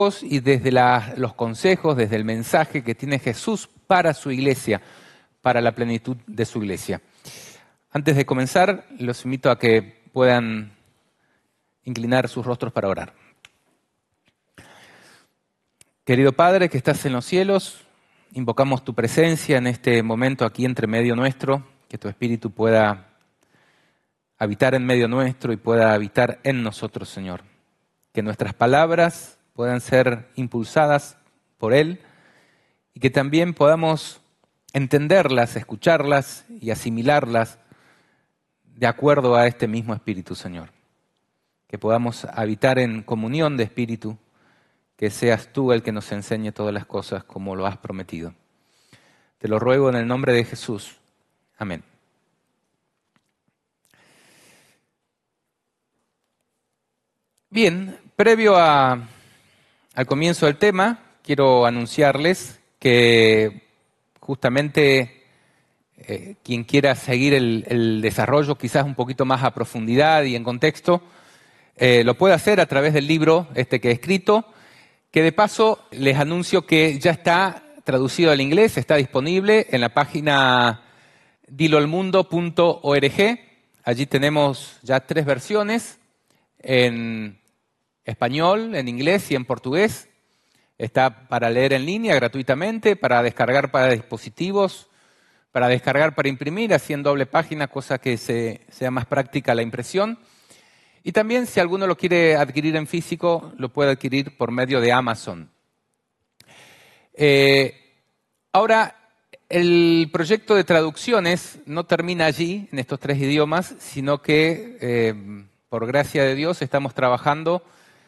y desde los consejos, desde el mensaje que tiene Jesús para su iglesia, para la plenitud de su iglesia. Antes de comenzar, los invito a que puedan inclinar sus rostros para orar. Querido Padre que estás en los cielos, invocamos tu presencia en este momento aquí entre medio nuestro, que tu Espíritu pueda habitar en medio nuestro y pueda habitar en nosotros, Señor. Que nuestras palabras puedan ser impulsadas por Él y que también podamos entenderlas, escucharlas y asimilarlas de acuerdo a este mismo Espíritu, Señor. Que podamos habitar en comunión de Espíritu, que seas tú el que nos enseñe todas las cosas como lo has prometido. Te lo ruego en el nombre de Jesús. Amén. Bien, previo al comienzo del tema, quiero anunciarles que justamente quien quiera seguir el desarrollo quizás un poquito más a profundidad y en contexto, lo puede hacer a través del libro que he escrito, que de paso les anuncio que ya está traducido al inglés, está disponible en la página diloalmundo.org. Allí tenemos ya 3 versiones, en español, en inglés y en portugués. Está para leer en línea gratuitamente, para descargar para dispositivos, para descargar para imprimir, así en doble página, cosa que sea más práctica la impresión. Y también, si alguno lo quiere adquirir en físico, lo puede adquirir por medio de Amazon. Ahora, el proyecto de traducciones no termina allí, en estos 3 idiomas, sino que, por gracia de Dios, estamos trabajando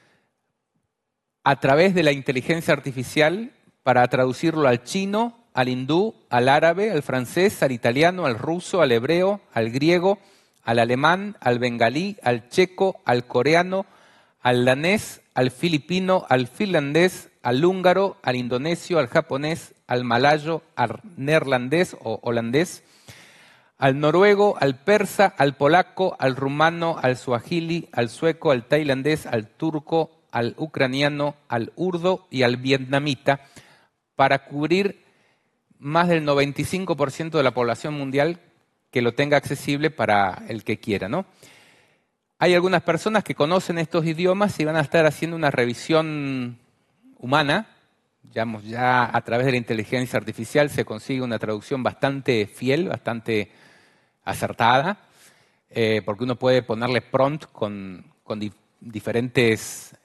a través de la inteligencia artificial para traducirlo al chino, al hindú, al árabe, al francés, al italiano, al ruso, al hebreo, al griego, al alemán, al bengalí, al checo, al coreano, al danés, al filipino, al finlandés, al húngaro, al indonesio, al japonés, al malayo, al neerlandés o holandés, al noruego, al persa, al polaco, al rumano, al suajili, al sueco, al tailandés, al turco, al ucraniano, al urdo y al vietnamita, para cubrir más del 95% de la población mundial que lo tenga accesible para el que quiera, ¿no? Hay algunas personas que conocen estos idiomas y van a estar haciendo una revisión humana. Digamos, ya a través de la inteligencia artificial se consigue una traducción bastante fiel, bastante acertada, porque uno puede ponerle prompt con diferentes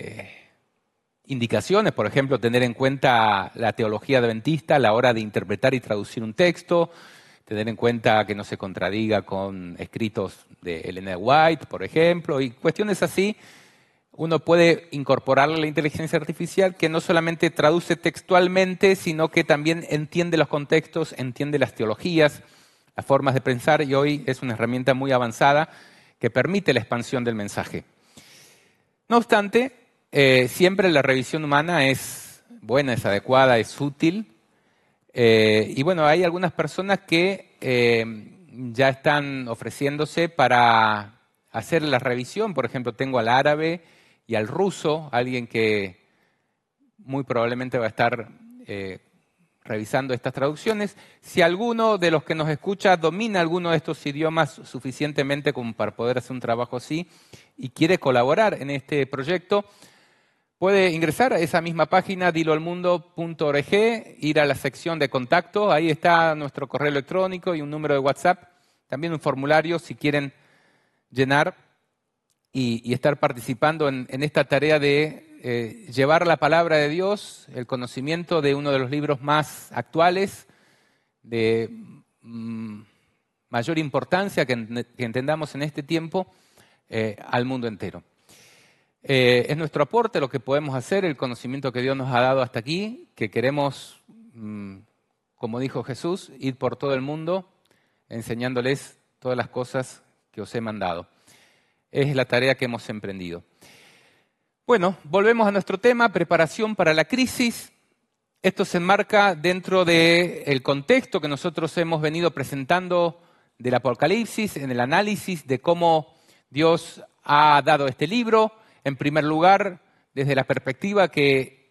indicaciones, por ejemplo, tener en cuenta la teología adventista a la hora de interpretar y traducir un texto, tener en cuenta que no se contradiga con escritos de Ellen White, por ejemplo, y cuestiones así. Uno puede incorporarle a la inteligencia artificial que no solamente traduce textualmente, sino que también entiende los contextos, entiende las teologías, las formas de pensar, y hoy es una herramienta muy avanzada que permite la expansión del mensaje. No obstante, siempre la revisión humana es buena, es adecuada, es útil. Y bueno, hay algunas personas que ya están ofreciéndose para hacer la revisión. Por ejemplo, tengo al árabe y al ruso, alguien que muy probablemente va a estar revisando estas traducciones. Si alguno de los que nos escucha domina alguno de estos idiomas suficientemente como para poder hacer un trabajo así y quiere colaborar en este proyecto, puede ingresar a esa misma página, diloalmundo.org, ir a la sección de contacto, ahí está nuestro correo electrónico y un número de WhatsApp, también un formulario si quieren llenar y estar participando en esta tarea de llevar la palabra de Dios, el conocimiento de uno de los libros más actuales, de mayor importancia que entendamos en este tiempo, al mundo entero. Es nuestro aporte lo que podemos hacer, el conocimiento que Dios nos ha dado hasta aquí, que queremos, como dijo Jesús, ir por todo el mundo enseñándoles todas las cosas que os he mandado. Es la tarea que hemos emprendido. Bueno, volvemos a nuestro tema, preparación para la crisis. Esto se enmarca dentro del contexto que nosotros hemos venido presentando del Apocalipsis, en el análisis de cómo Dios ha dado este libro. En primer lugar, desde la perspectiva que